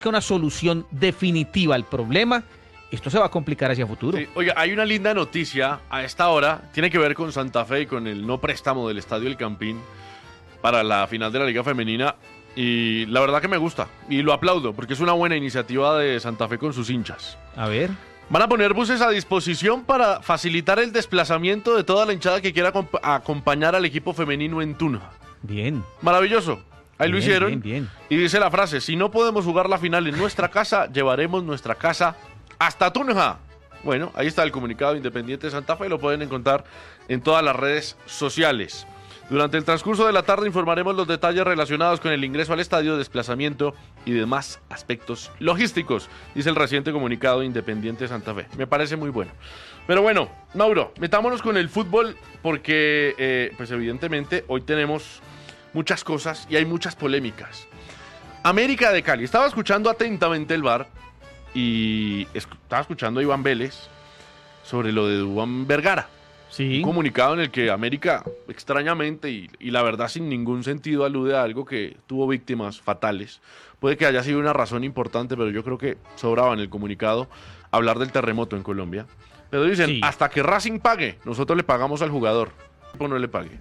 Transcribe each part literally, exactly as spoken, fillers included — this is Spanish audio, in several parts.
una solución definitiva al problema, esto se va a complicar hacia futuro. Sí, oiga, hay una linda noticia a esta hora, tiene que ver con Santa Fe y con el no préstamo del Estadio El Campín para la final de la Liga Femenina, y la verdad que me gusta, y lo aplaudo, porque es una buena iniciativa de Santa Fe con sus hinchas. A ver. Van a poner buses a disposición para facilitar el desplazamiento de toda la hinchada que quiera acomp- acompañar al equipo femenino en Tunja. Bien. Maravilloso. Ahí bien, lo hicieron. Bien, bien. Y dice la frase, si no podemos jugar la final en nuestra casa, llevaremos nuestra casa hasta Tunja. Bueno, ahí está el comunicado Independiente de Santa Fe, lo pueden encontrar en todas las redes sociales. Durante el transcurso de la tarde informaremos los detalles relacionados con el ingreso al estadio, desplazamiento y demás aspectos logísticos, dice el reciente comunicado Independiente de Santa Fe. Me parece muy bueno. Pero bueno, Mauro, metámonos con el fútbol porque, eh, pues evidentemente, hoy tenemos muchas cosas y hay muchas polémicas. América de Cali. Estaba escuchando atentamente el V A R y esc- estaba escuchando a Iván Vélez sobre lo de Duván Vergara. Sí. Un comunicado en el que América, extrañamente y, y la verdad sin ningún sentido, alude a algo que tuvo víctimas fatales. Puede que haya sido una razón importante, pero yo creo que sobraba en el comunicado hablar del terremoto en Colombia. Pero dicen, Sí. hasta que Racing pague, nosotros le pagamos al jugador. O no le pague.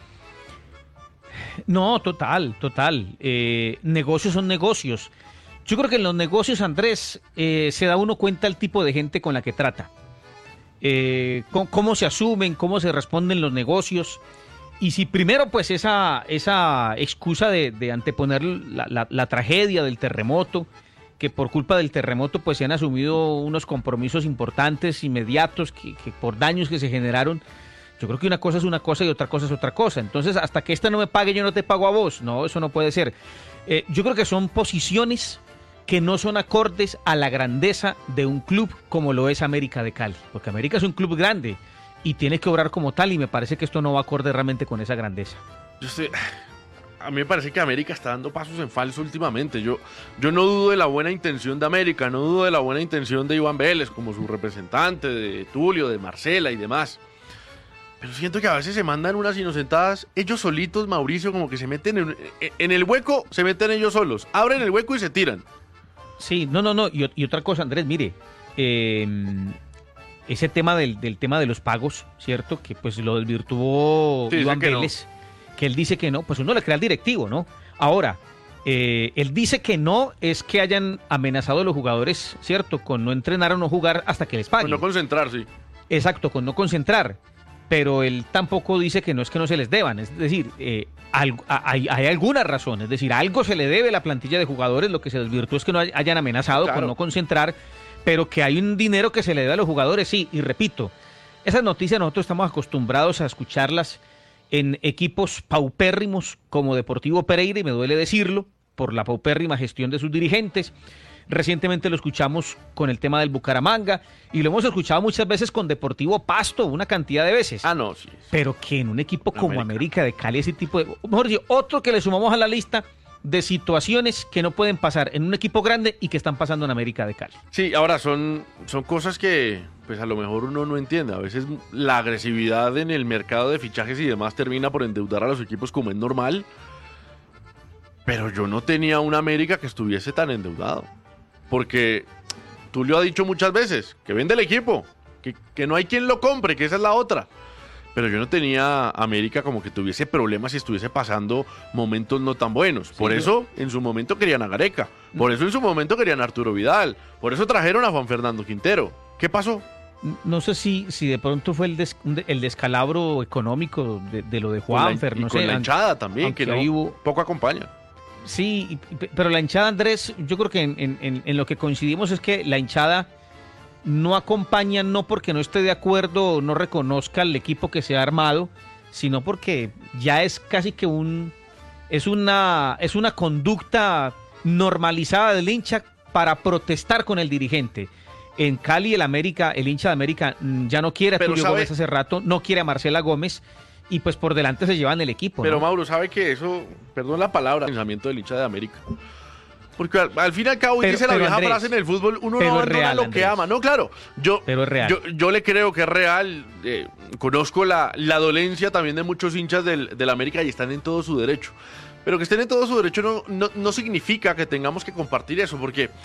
No, total, total. Eh, negocios son negocios. Yo creo que en los negocios, Andrés, eh, se da uno cuenta el tipo de gente con la que trata. Eh, cómo, cómo se asumen, cómo se responden los negocios. Y si primero, pues, esa, esa excusa de, de anteponer la, la, la tragedia del terremoto, que por culpa del terremoto, pues, se han asumido unos compromisos importantes, inmediatos, que, que por daños que se generaron. Yo creo que una cosa es una cosa y otra cosa es otra cosa. Entonces, hasta que esta no me pague, yo no te pago a vos. No, eso no puede ser. Eh, yo creo que son posiciones que no son acordes a la grandeza de un club como lo es América de Cali. Porque América es un club grande y tiene que obrar como tal, y me parece que esto no va acorde realmente con esa grandeza. Yo sé, a mí me parece que América está dando pasos en falso últimamente. Yo, yo no dudo de la buena intención de América, no dudo de la buena intención de Iván Vélez como su representante, de Tulio, de Marcela y demás. Pero siento que a veces se mandan unas inocentadas ellos solitos, Mauricio, como que se meten en, en el hueco, se meten ellos solos, abren el hueco y se tiran. Sí, no, no, no. Y, y otra cosa, Andrés, mire, eh, ese tema del, del tema de los pagos, ¿cierto? Que pues lo desvirtuó Sí, Iván que Vélez, no. Que él dice que no, pues uno le crea al directivo, ¿no? Ahora, eh, él dice que no es que hayan amenazado a los jugadores, ¿cierto? Con no entrenar o no jugar hasta que les paguen. Con no concentrar, sí. Exacto, con no concentrar. Pero él tampoco dice que no es que no se les deban, es decir, eh, algo, hay, hay alguna razón, es decir, algo se le debe a la plantilla de jugadores, lo que se desvirtuó es que no hayan amenazado Claro. con no concentrar, pero que hay un dinero que se le debe a los jugadores, sí, y repito, esas noticias nosotros estamos acostumbrados a escucharlas en equipos paupérrimos como Deportivo Pereira, y me duele decirlo, por la paupérrima gestión de sus dirigentes. Recientemente lo escuchamos con el tema del Bucaramanga y lo hemos escuchado muchas veces con Deportivo Pasto, una cantidad de veces. Ah, no, sí. sí. Pero que en un equipo como América. América de Cali, ese tipo de... Mejor dicho, otro que le sumamos a la lista de situaciones que no pueden pasar en un equipo grande y que están pasando en América de Cali. Sí, ahora son, son cosas que pues a lo mejor uno no entiende. A veces la agresividad en el mercado de fichajes y demás termina por endeudar a los equipos como es normal. Pero yo no tenía un América que estuviese tan endeudado. Porque Tulio ha dicho muchas veces que vende el equipo, que, que no hay quien lo compre, que esa es la otra. Pero yo no tenía América como que tuviese problemas y estuviese pasando momentos no tan buenos. Por Sí, eso en su momento querían a Gareca, por eso en su momento querían a Arturo Vidal, por eso trajeron a Juan Fernando Quintero. ¿Qué pasó? No sé si, si de pronto fue el, des, el descalabro económico de, de lo de Juanfer, y no con sé. la hinchada también, que no, ahí hubo... poco acompaña. Sí, y- pero la hinchada, Andrés, yo creo que en, en- en lo que coincidimos es que la hinchada no acompaña, no porque no esté de acuerdo o no reconozca el equipo que se ha armado, sino porque ya es casi que un es una es una conducta normalizada del hincha para protestar con el dirigente. En Cali el América, el hincha de América mm, ya no quiere a Pero Tulio sabe- Gómez hace rato, no quiere a Marcela Gómez, y pues por delante se llevan el equipo, Pero ¿no? Mauro, ¿sabe que eso, perdón la palabra, pensamiento del hincha de América? Porque al, al fin y al cabo, y Pero- dice la pero, vieja Andrés, frase en el fútbol, uno pero no es abandona real, lo que Andrés. ama. No, claro, yo, Pero es real. yo, yo le creo que es real. eh, conozco la, la dolencia también de muchos hinchas del, del América y están en todo su derecho. Pero que estén en todo su derecho no, no, no significa que tengamos que compartir eso, porque